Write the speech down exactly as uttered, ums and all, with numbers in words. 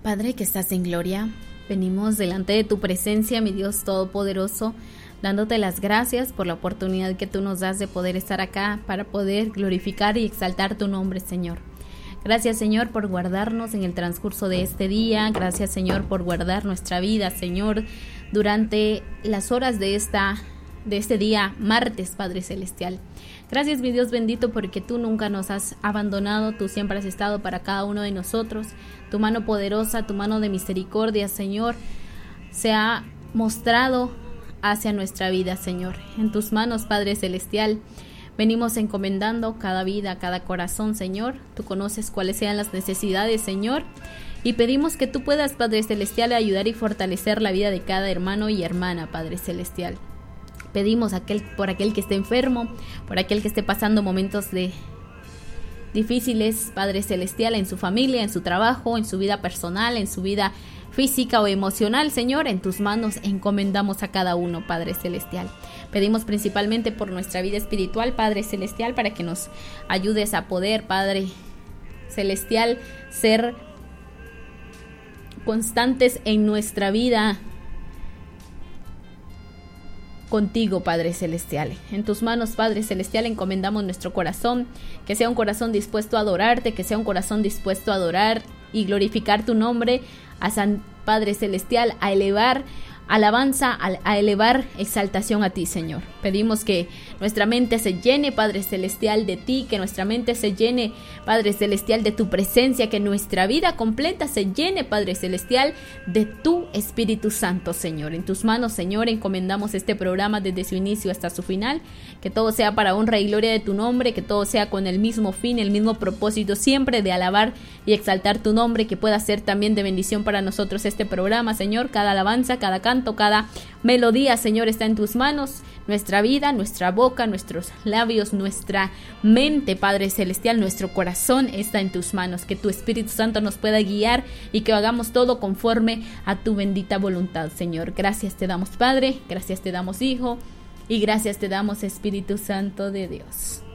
Padre que estás en gloria, venimos delante de tu presencia, mi Dios Todopoderoso, dándote las gracias por la oportunidad que tú nos das de poder estar acá para poder glorificar y exaltar tu nombre, Señor. Gracias, Señor, por guardarnos en el transcurso de este día. Gracias, Señor, por guardar nuestra vida, Señor, durante las horas de esta de este día martes, Padre Celestial. Gracias, mi Dios bendito, porque tú nunca nos has abandonado, tú siempre has estado para cada uno de nosotros. Tu mano poderosa, tu mano de misericordia, Señor, se ha mostrado hacia nuestra vida, Señor. En tus manos, Padre Celestial, venimos encomendando cada vida, cada corazón, Señor. Tú conoces cuáles sean las necesidades, Señor, y pedimos que tú puedas, Padre Celestial, ayudar y fortalecer la vida de cada hermano y hermana, Padre Celestial. Pedimos aquel, por aquel que esté enfermo, por aquel que esté pasando momentos de difíciles, Padre Celestial, en su familia, en su trabajo, en su vida personal, en su vida física o emocional, Señor. En tus manos encomendamos a cada uno, Padre Celestial. Pedimos principalmente por nuestra vida espiritual, Padre Celestial, para que nos ayudes a poder, Padre Celestial, ser constantes en nuestra vida contigo, Padre Celestial. En tus manos, Padre Celestial, encomendamos nuestro corazón, que sea un corazón dispuesto a adorarte, que sea un corazón dispuesto a adorar y glorificar tu nombre, a San Padre Celestial, a elevar alabanza, a, a elevar exaltación a ti, Señor. Pedimos que nuestra mente se llene, Padre Celestial, de ti, que nuestra mente se llene, Padre Celestial, de tu presencia, que nuestra vida completa se llene, Padre Celestial, de tu Espíritu Santo, Señor. En tus manos, Señor, encomendamos este programa desde su inicio hasta su final, que todo sea para honra y gloria de tu nombre, que todo sea con el mismo fin, el mismo propósito, siempre de alabar y exaltar tu nombre, que pueda ser también de bendición para nosotros este programa, Señor. Cada alabanza, cada canto, cada melodía, Señor, está en tus manos. Nuestra vida, nuestra boca, nuestros labios, nuestra mente, Padre Celestial, nuestro corazón está en tus manos. Que tu Espíritu Santo nos pueda guiar y que hagamos todo conforme a tu bendita voluntad, Señor. Gracias te damos, Padre, gracias te damos, Hijo, y gracias te damos, Espíritu Santo de Dios.